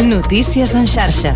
Notícies en xarxa.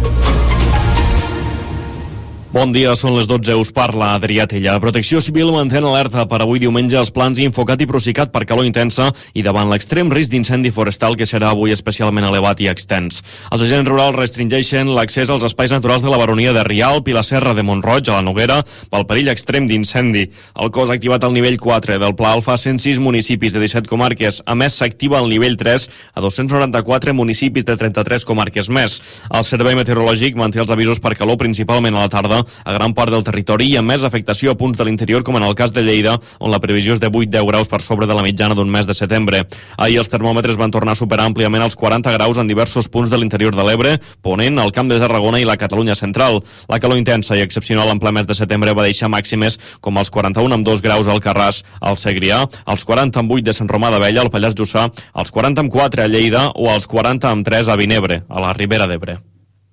Bon dia, són les 12, us parla Adrià Tella. Protecció Civil manté en alerta per avui diumenge els plans Infocat i Procicat per calor intensa i davant l'extrem risc d'incendi forestal que serà avui especialment elevat i extens. Els agents rurals restringeixen l'accés als espais naturals de la baronia de Rialp i la Serra de Mont-roig a la Noguera pel perill extrem d'incendi. El cos ha activat el nivell 4 del Pla Alfa a 106 municipis de 17 comarques. A més, s'activa el nivell 3 a 294 municipis de 33 comarques més. El Servei Meteorològic manté els avisos per calor principalment a la tarda a gran part del territori i amb més afectació a punts de l'interior, com en el cas de Lleida, on la previsió és de 8-10 graus per sobre de la mitjana d'un mes de setembre. Ahir els termòmetres van tornar a superar àmpliament els 40 graus en diversos punts de l'interior de l'Ebre, Ponent, el Camp de Tarragona i la Catalunya central. La calor intensa i excepcional en ple mes de setembre va deixar màximes com els 41 amb 2 graus al Carràs, al Segrià, els 40 amb 8 de Sant Romà d'Abella, al Pallars Jussà, els 40 amb 4 a Lleida o els 40 amb 3 a Vinebre, a la Ribera d'Ebre.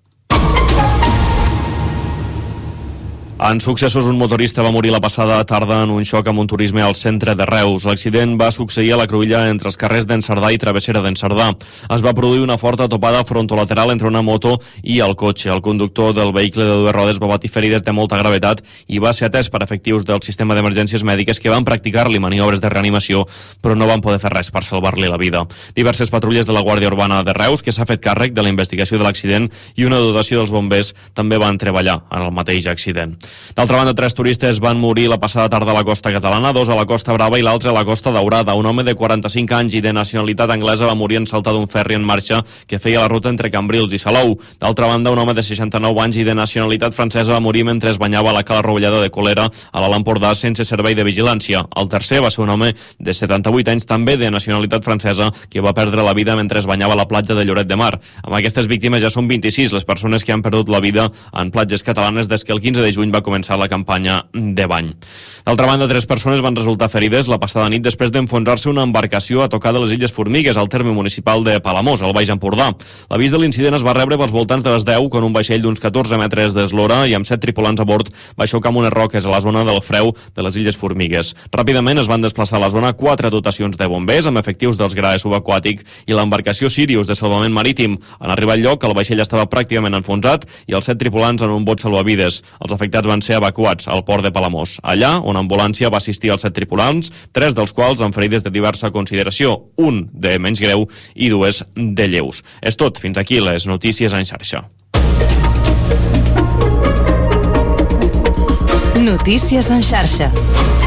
En successos, un motorista va morir la passada tarda en un xoc amb un turisme al centre de Reus. L'accident va succeir a la cruïlla entre els carrers d'en Cerdà i Travessera d'en Cerdà. Es va produir una forta topada frontolateral entre una moto i el cotxe. El conductor del vehicle de 2 rodes va patir ferides de molta gravetat i va ser atès per efectius del sistema d'emergències mèdiques que van practicar-li maniobres de reanimació, però no van poder fer res per salvar-li la vida. Diverses patrulles de la Guàrdia Urbana de Reus, que s'ha fet càrrec de la investigació de l'accident, i una dotació dels bombers també van treballar en el mateix accident. D'altra banda, 3 turistes van morir la passada tarda a la costa catalana, 2 a la Costa Brava i l'altre a la Costa Daurada. Un home de 45 anys i de nacionalitat anglesa va morir en saltar d'un ferri en marxa que feia la ruta entre Cambrils i Salou. D'altra banda, un home de 69 anys i de nacionalitat francesa va morir mentre es banyava a la cala rovellada de Colera a l'Alt Empordà sense servei de vigilància. El tercer va ser un home de 78 anys, també de nacionalitat francesa, que va perdre la vida mentre es banyava a la platja de Lloret de Mar. Amb aquestes víctimes ja són 26 les persones que han perdut la vida en platges catalanes des que el 15 de juny va començar la campanya de bany. D'altra banda, 3 persones van resultar ferides la passada nit després d'enfonsar-se una embarcació a tocar de les Illes Formigues, al terme municipal de Palamós, al Baix Empordà. L'avís de l'incident es va rebre pels voltants de les 10, quan un vaixell d'uns 14 metres d'eslora i amb 7 tripulants a bord va xocar amb unes roques a la zona del freu de les Illes Formigues. Ràpidament es van desplaçar a la zona 4 dotacions de bombers amb efectius dels GRAE subaquàtic i l'embarcació Sirius de salvament marítim. En arribar al lloc, el vaixell estava pràcticament enfonsat i els 7 tripulants en un bot salvavides. Els afectats van ser evacuats al port de Palamós. Allà, una ambulància va assistir als 7 tripulants, 3 dels quals amb ferides de diversa consideració, un de menys greu i 2 de lleus. És tot, fins aquí les notícies en xarxa. Notícies en xarxa.